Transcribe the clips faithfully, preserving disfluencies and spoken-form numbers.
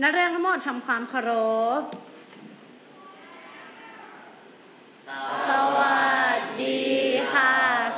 นักเรียนทั้งหมดทำความเคารพสวัสดีค่ะ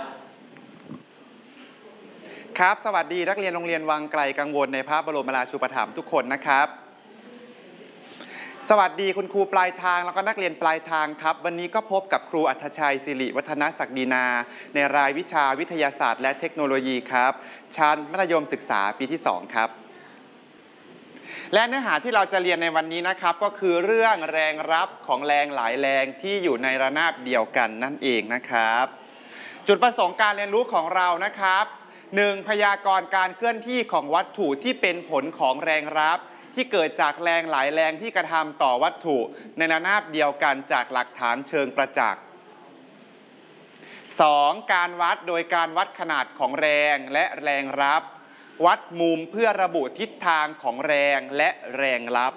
ครับสวัสดีนักเรียนโรงเรียนวังไกลกังวลในพระบรมราชูปถัมภ์ทุกคนนะครับสวัสดีคุณครูปลายทางแล้วก็นักเรียนปลายทางครับวันนี้ก็พบกับครูอัธชัยสิริวัฒนศักดินาในรายวิชาวิทยาศาสตร์และเทคโนโลยีครับชั้นมัธยมศึกษาปีที่สองครับและเนื้อหาที่เราจะเรียนในวันนี้นะครับก็คือเรื่องแรงรับของแรงหลายแรงที่อยู่ในระนาบเดียวกันนั่นเองนะครับจุดประสงค์การเรียนรู้ของเรานะครับหนึ่งพยากรณ์การเคลื่อนที่ของวัตถุที่เป็นผลของแรงรับที่เกิดจากแรงหลายแรงที่กระทำต่อวัตถุในระนาบเดียวกันจากหลักฐานเชิงประจักษ์ สอง การวัดโดยการวัดขนาดของแรงและแรงรับวัดมุมเพื่อระบุทิศทางของแรงและแรงรับ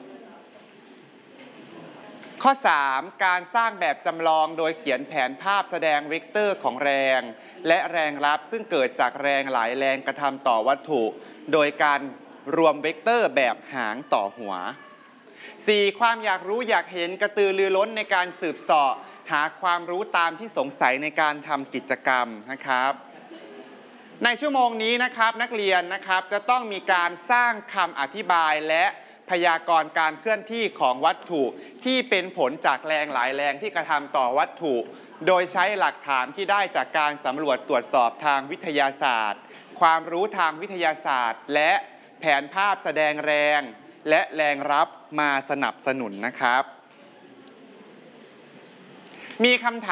ข้อ สาม การสร้างแบบจำลองโดยเขียนแผนภาพแสดงเวกเตอร์ของแรงและแรงรับซึ่งเกิดจากแรงหลายแรงกระทำต่อวัตถุโดยการรวมเวกเตอร์แบบหางต่อหัว สี่ ความอยากรู้อยากเห็นกระตือรือร้นในการสืบเสาะหาความรู้ตามที่สงสัยในการทำกิจกรรมนะครับในชั่วโมงนี้นะครับนักเรียนนะครับจะต้องมีการสร้างคำอธิบายและพยากรณ์การเคลื่อนที่ของวัตถุที่เป็นผลจากแรงหลายแรงที่กระทำต่อวัตถุโดยใช้หลักฐานที่ได้จากการสำรวจตรวจสอบทางวิทยาศาสตร์ความรู้ทางวิทยาศาสตร์และแผนภาพแสดงแรงและแรงรับมาสนับสนุนนะครับมีคำถาม